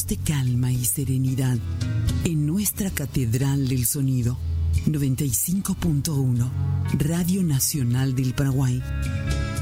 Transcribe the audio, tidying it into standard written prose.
momentos de calma y serenidad en nuestra Catedral del Sonido. 95.1 Radio Nacional del Paraguay.